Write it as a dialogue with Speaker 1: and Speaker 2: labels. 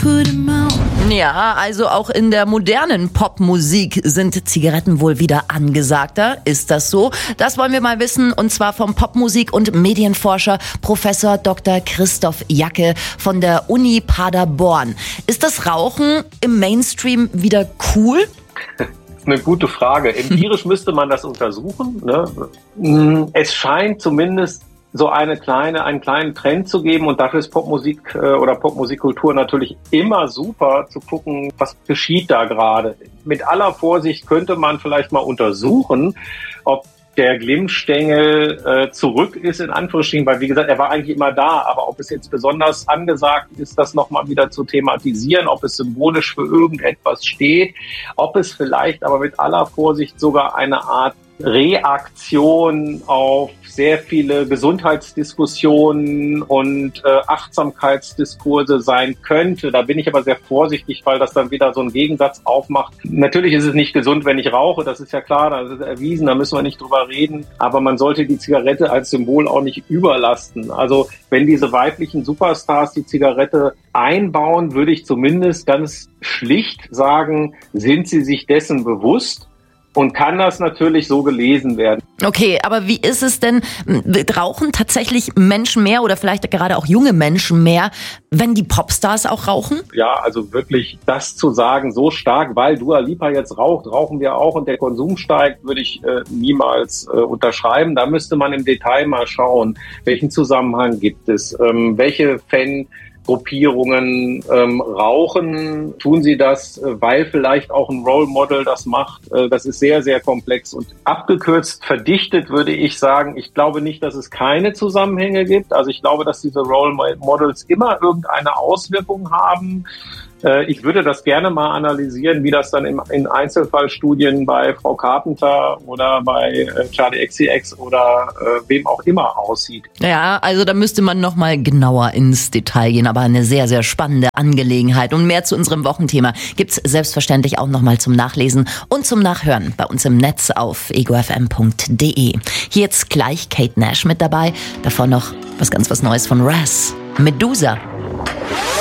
Speaker 1: Ja, also auch in der modernen Popmusik sind Zigaretten wohl wieder angesagter. Ist das so? Das wollen wir mal wissen, und zwar vom Popmusik- und Medienforscher Professor Dr. Christoph Jacke von der Uni Paderborn. Ist das Rauchen im Mainstream wieder cool?
Speaker 2: Das ist eine gute Frage. Empirisch müsste man das untersuchen, ne? Es scheint zumindest so einen kleinen Trend zu geben, und dafür ist Popmusik oder Popmusikkultur natürlich immer super zu gucken, was geschieht da gerade. Mit aller Vorsicht könnte man vielleicht mal untersuchen, ob der Glimmstängel zurück ist, in Anführungsstrichen, weil wie gesagt, er war eigentlich immer da, aber ob es jetzt besonders angesagt ist, das nochmal wieder zu thematisieren, ob es symbolisch für irgendetwas steht, ob es vielleicht aber mit aller Vorsicht sogar eine Art Reaktion auf sehr viele Gesundheitsdiskussionen und Achtsamkeitsdiskurse sein könnte. Da bin ich aber sehr vorsichtig, weil das dann wieder so einen Gegensatz aufmacht. Natürlich ist es nicht gesund, wenn ich rauche, das ist ja klar, das ist erwiesen, da müssen wir nicht drüber reden. Aber man sollte die Zigarette als Symbol auch nicht überlasten. Also wenn diese weiblichen Superstars die Zigarette einbauen, würde ich zumindest ganz schlicht sagen, sind sie sich dessen bewusst? Und kann das natürlich so gelesen werden.
Speaker 1: Okay, aber wie ist es denn, rauchen tatsächlich Menschen mehr oder vielleicht gerade auch junge Menschen mehr, wenn die Popstars auch rauchen?
Speaker 2: Ja, also wirklich das zu sagen, so stark, weil Dua Lipa jetzt raucht, rauchen wir auch und der Konsum steigt, würde ich niemals unterschreiben. Da müsste man im Detail mal schauen, welchen Zusammenhang gibt es, welche Gruppierungen rauchen, tun sie das, weil vielleicht auch ein Role Model das macht. Das ist sehr, sehr komplex und abgekürzt, verdichtet würde ich sagen, ich glaube nicht, dass es keine Zusammenhänge gibt. Also ich glaube, dass diese Role Models immer irgendeine Auswirkung haben. Ich würde das gerne mal analysieren, wie das dann in Einzelfallstudien bei Frau Carpenter oder bei Charli XCX oder wem auch immer aussieht.
Speaker 1: Ja, also da müsste man noch mal genauer ins Detail gehen, aber eine sehr, sehr spannende Angelegenheit. Und mehr zu unserem Wochenthema gibt's selbstverständlich auch noch mal zum Nachlesen und zum Nachhören bei uns im Netz auf egofm.de. Hier jetzt gleich Kate Nash mit dabei, davor noch was Neues von Raz, Medusa.